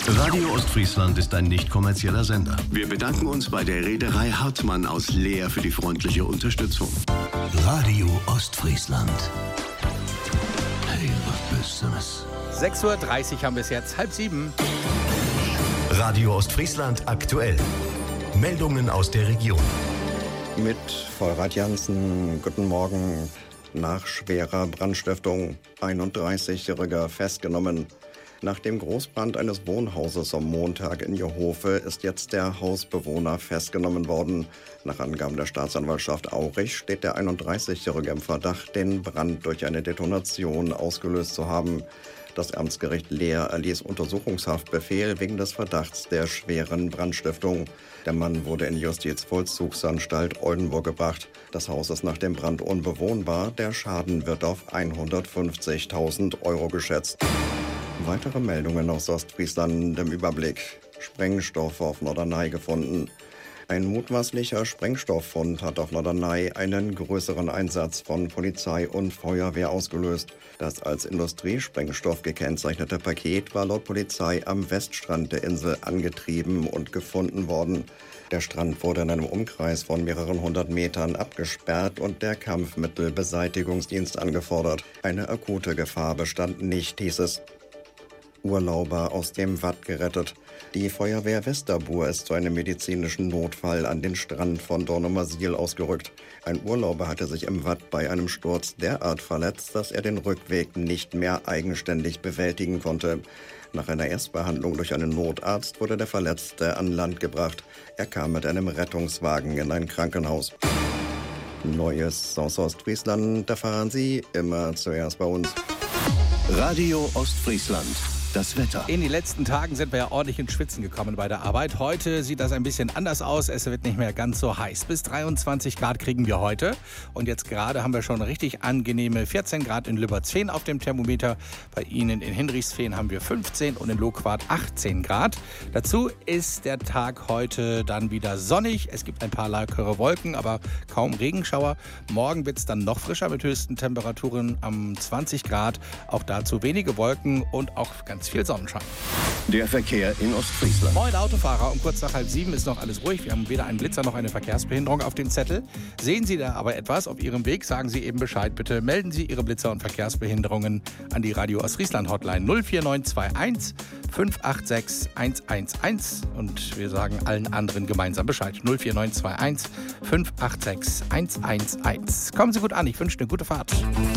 Radio Ostfriesland ist ein nicht kommerzieller Sender. Wir bedanken uns bei der Reederei Hartmann aus Leer für die freundliche Unterstützung. Radio Ostfriesland. Hey, was Besseres. 6:30 Uhr haben wir es jetzt, 6:30. Radio Ostfriesland aktuell. Meldungen aus der Region. Mit Vollrad Jansen, guten Morgen. Nach schwerer Brandstiftung, 31-Jähriger festgenommen. Nach dem Großbrand eines Wohnhauses am Montag in Jehofe ist jetzt der Hausbewohner festgenommen worden. Nach Angaben der Staatsanwaltschaft Aurich steht der 31-Jährige im Verdacht, den Brand durch eine Detonation ausgelöst zu haben. Das Amtsgericht Leer erließ Untersuchungshaftbefehl wegen des Verdachts der schweren Brandstiftung. Der Mann wurde in die Justizvollzugsanstalt Oldenburg gebracht. Das Haus ist nach dem Brand unbewohnbar. Der Schaden wird auf 150.000 € geschätzt. Weitere Meldungen aus Ostfriesland im Überblick. Sprengstoff auf Norderney gefunden. Ein mutmaßlicher Sprengstofffund hat auf Norderney einen größeren Einsatz von Polizei und Feuerwehr ausgelöst. Das als Industriesprengstoff gekennzeichnete Paket war laut Polizei am Weststrand der Insel angetrieben und gefunden worden. Der Strand wurde in einem Umkreis von mehreren hundert Metern abgesperrt und der Kampfmittelbeseitigungsdienst angefordert. Eine akute Gefahr bestand nicht, hieß es. Urlauber aus dem Watt gerettet. Die Feuerwehr Westerbuhr ist zu einem medizinischen Notfall an den Strand von Dornumersiel ausgerückt. Ein Urlauber hatte sich im Watt bei einem Sturz derart verletzt, dass er den Rückweg nicht mehr eigenständig bewältigen konnte. Nach einer Erstbehandlung durch einen Notarzt wurde der Verletzte an Land gebracht. Er kam mit einem Rettungswagen in ein Krankenhaus. Neues aus Ostfriesland erfahren Sie immer zuerst bei uns. Radio Ostfriesland. Das Wetter. In den letzten Tagen sind wir ja ordentlich ins Schwitzen gekommen bei der Arbeit. Heute sieht das ein bisschen anders aus. Es wird nicht mehr ganz so heiß. Bis 23 Grad kriegen wir heute. Und jetzt gerade haben wir schon richtig angenehme 14 Grad in Lübberzfehn auf dem Thermometer. Bei Ihnen in Hinrichsfehn haben wir 15 und in Lohquart 18 Grad. Dazu ist der Tag heute dann wieder sonnig. Es gibt ein paar lockere Wolken, aber kaum Regenschauer. Morgen wird es dann noch frischer mit höchsten Temperaturen am 20 Grad. Auch dazu wenige Wolken und auch ganz viel Sonnenschein. Der Verkehr in Ostfriesland. Moin Autofahrer, um kurz nach 6:30 ist noch alles ruhig. Wir haben weder einen Blitzer noch eine Verkehrsbehinderung auf dem Zettel. Sehen Sie da aber etwas auf Ihrem Weg, sagen Sie eben Bescheid. Bitte melden Sie Ihre Blitzer und Verkehrsbehinderungen an die Radio Ostfriesland Hotline 04921 586 111 und wir sagen allen anderen gemeinsam Bescheid. 04921 586 111. Kommen Sie gut an, ich wünsche eine gute Fahrt.